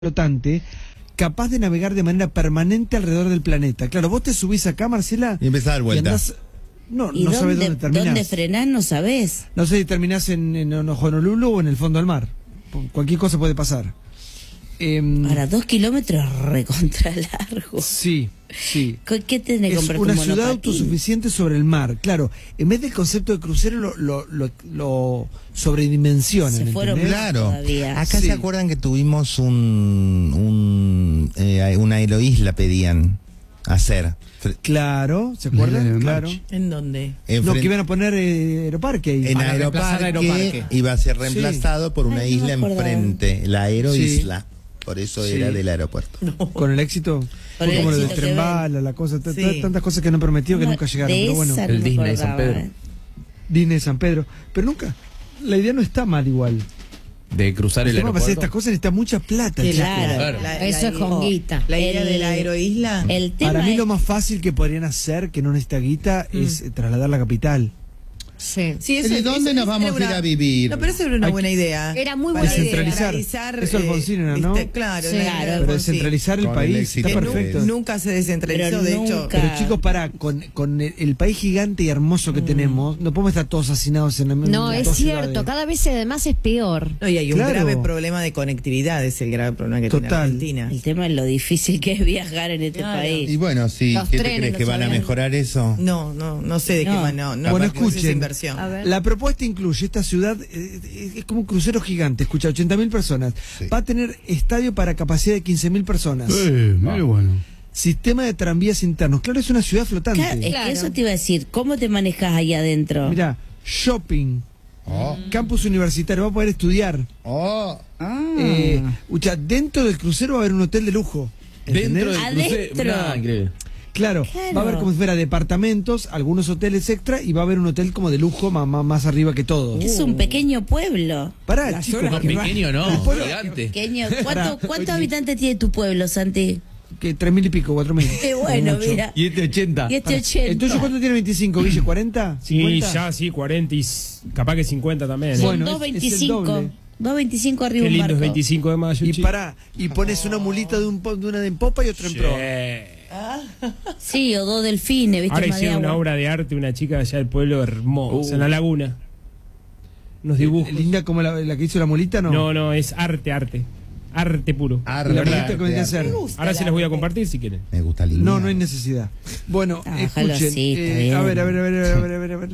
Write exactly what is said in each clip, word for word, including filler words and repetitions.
flotante capaz de navegar de manera permanente alrededor del planeta. Claro, vos te subís acá, Marcela, y empezás a dar vueltas. No, ¿Y no sabés dónde, dónde terminás. dónde frenás? No sabés. No sé si terminás en, en Honolulu o en el fondo del mar. Cualquier cosa puede pasar. Eh, Ahora, dos kilómetros recontra largo. Sí, sí. ¿Qué tenés que Es comprar una tu ciudad monopatín? autosuficiente sobre el mar. Claro, en vez del concepto de crucero lo, lo, lo, lo sobredimensionan. Se fueron ¿entendés? Claro. Todavía. Acá Sí. se acuerdan que tuvimos un, un eh, una aeroisla pedían hacer. Claro, ¿se acuerdan? Claro. ¿En dónde? En No, fren- que iban a poner eh, Aeroparque ahí. en Para reemplazar Aeroparque, Aeroparque. iba a ser reemplazado por una Ay, no isla me acordaba. enfrente, la aeroisla. Por eso Sí. era del aeropuerto. Con el éxito, Con fue el como lo del éxito que tren ven. bala, la cosa, t- Sí. t- tantas cosas que no prometió que No, nunca llegaron, de pero bueno, esa no El me Disney de San acordaba, Pedro. eh. Disney San Pedro, pero nunca, la idea no está mal igual. De cruzar el El tema para hacer aeropuerto. estas cosas necesita mucha plata. chico. Claro. Claro. La- Eso la- es jonguita. La idea El- de la aeroisla. El tema Para mí es- lo más fácil que podrían hacer, que no necesita guita, es eh, trasladar la capital. Sí. Sí, eso- ¿De dónde eso- nos eso vamos era a ir una- a vivir? No, pero eso era una Hay buena que- idea. Era muy Para buena idea. descentralizar. descentralizar, Eso eh, Alfonsín era, ¿no? viste, Claro, Sí. la idea de Claro. Pero Alfonsín. descentralizar el Con el país éxito está Que que perfecto. nu- nunca se descentralizó, Pero de hecho. nunca. Pero chicos, pará, con, con el, el país gigante y hermoso que tenemos, no podemos estar todos hacinados en la misma No, es cierto, cada vez además es peor. No, y hay un Claro. grave problema de conectividad, es el grave problema que Total. tiene Argentina. El tema es lo difícil que es viajar en este Claro. país. Y bueno, sí, Los ¿qué te trenes, crees que los van a aviones. mejorar eso? No, no, no sé de qué No. manera. No, Bueno, capaz que es esa escuchen. inversión. A ver. La propuesta incluye esta ciudad, eh, es como un crucero gigante, escucha, ochenta mil personas. Sí. Va a tener estadio para capacidad de quince mil personas. Eh, mire, bueno. Sistema de tranvías internos. Claro, es una ciudad flotante. Claro, es Claro. que eso te iba a decir, ¿cómo te manejas ahí adentro? Mira, shopping, Oh, campus universitario, va a poder estudiar. oh. Eh, escucha, dentro del crucero va a haber un hotel de lujo. ¿entendés? Dentro del Adentro. crucero. Nah, increíble. Claro, Claro. va a haber como si fuera departamentos, algunos hoteles extra y va a haber un hotel como de lujo más, más, más arriba que todo. Es un pequeño pueblo. Pará, Las chicos, horas No, pequeño no, gigante. Pequeño. ¿Cuánto- Pará, ¿Cuántos oye. habitantes tiene tu pueblo, Santi? que tres mil y pico, cuatro mil. Qué bueno, mira. Y este ochenta. Y este ochenta. Entonces, ¿cuánto tiene veinticinco, Guille? ¿cuarenta? Y ¿cincuenta? ya sí, cuarenta y s- capaz que cincuenta también. Son Bueno, dos es- es el veinticinco. doble. dos veinticinco arriba Qué un lindo barco. es veinticinco de mayo. Y chico. pará, y pones una mulita de, un, po- de una de en popa y otra en Sí. pro. Sí, o dos delfines, ¿viste? Ahora Más de hicieron una agua. obra de arte, una chica allá del pueblo hermosa, Uh. en la laguna. Unos dibujos. Linda como la, la que hizo la mulita, ¿no? No, no, es arte, arte. Arte puro. Arte, ¿Y la ¿verdad? mulita cómo hay que hacer? Ahora se las voy a compartir si quieren. Me gusta lindo. No, no hay necesidad. Bueno, Ah, déjalo escuchen. así, está eh, bien. a ver, a ver, a ver, a ver, a ver, a ver, a ver.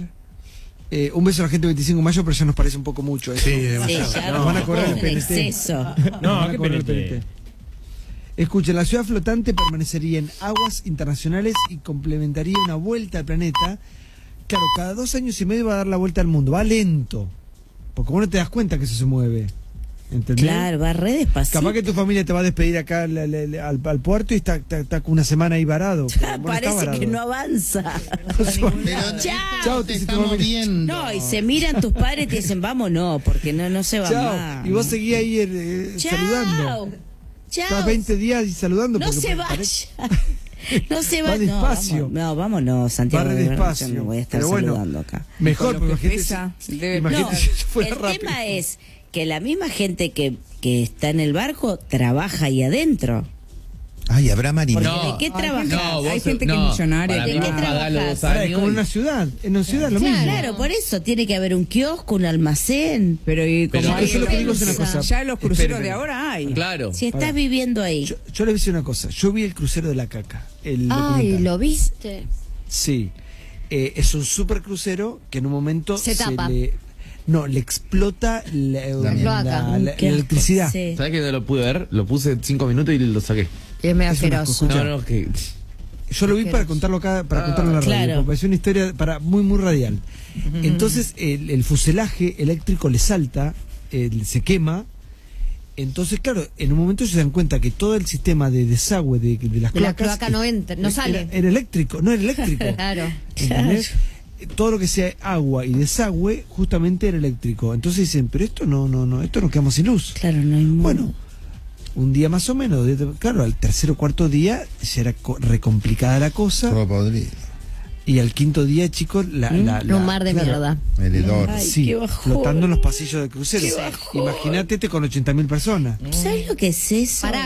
Eh, un beso a la gente del veinticinco de mayo, pero ya nos parece un poco mucho. ¿eh? Sí, Sí, demasiado. ya Nos van a cobrar el en P N T. exceso. No, Van a qué cobrar el penete. P N T. Escuchen, la ciudad flotante permanecería en aguas internacionales y complementaría una vuelta al planeta. Claro, cada dos años y medio va a dar la vuelta al mundo. Va lento. Porque vos no te das cuenta que eso se mueve. ¿Entendés? Claro, va re despacito. Capaz que tu familia te va a despedir acá al, al- al- al puerto y está, está, está una semana ahí varado. Ya, Vos no estás parece varado. que no avanza. Pero Chao. Chao, te te está hiciste moviendo. No, y se miran tus padres y te dicen, vamos, no, porque no, no se va Chao. más. Y vos seguís ahí eh, Chao. saludando. Chao. Estás veinte días y saludando. No porque se parece- vaya. No se Va va. despacio. No, vamos, no, vámonos, Santiago. Va re de verdad, despacio. yo no voy a estar Pero bueno, saludando acá. Mejor, Con lo porque que imagínate, pesa, si- debe- imagínate No, si fuera el rápido. tema es que la misma gente que, que está en el barco trabaja ahí adentro. Ay, habrá Porque marineros. ¿de qué Hay trabajas? No, vos Hay gente no, que es millonaria. Para ¿De mí qué vos pagás los trabajás? dos Ahora, es años como en y- una ciudad. En una ciudad lo mismo. Claro, por eso tiene que haber un kiosco, un almacén. Pero y Pero como hay yo lo que digo es una los- cosa. ya los cruceros Espérenme. de ahora hay. Claro. Si estás Ahora, viviendo ahí. Yo, yo les voy a decir una cosa. Yo vi el crucero de la caca. El Ay, documental. ¿lo viste? Sí. Eh, es un super crucero que en un momento Se tapa. le. No, le explota la, la- cloaca. la- la Qué asco. electricidad. Sí. ¿Sabes que no lo pude ver? Lo puse cinco minutos y lo saqué. Es medio Es una asqueroso. cosa- No, no, que. Yo lo vi para contarlo acá, para contarlo en la radio. claro. Porque pareció una historia para muy, muy radial. Entonces, el, el fuselaje eléctrico le salta, el- se quema. Entonces, claro, en un momento se dan cuenta que todo el sistema de desagüe de, de las De la cloacas. cloaca no entra, no era- sale. Era, eléctrico, no era eléctrico. Claro. ¿Entendés? Todo lo que sea agua y desagüe justamente era eléctrico. Entonces dicen, pero esto no, no, no, esto nos quedamos sin luz. Claro, no hay modo. Bueno, un día más o menos, de- claro, al tercer o cuarto día ya era co- recomplicada la cosa. Todo podrido. Y al quinto día, chicos, la, la, la- Un mar de claro, mierda. El hedor. Ay, Sí, qué bajón. flotando en los pasillos de crucero. Qué bajón. Imagínate con ochenta mil personas. ¿Sabes lo que es eso? Pará,